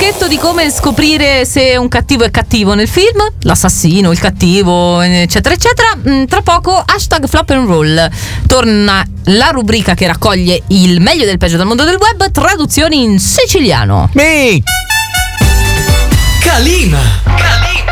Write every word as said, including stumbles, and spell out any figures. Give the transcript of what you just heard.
trucchetto di come scoprire se un cattivo è cattivo nel film, l'assassino, il cattivo, eccetera eccetera. Tra poco hashtag flop and roll, torna la rubrica che raccoglie il meglio del peggio del mondo del web, traduzioni in siciliano. Mi Calima Calima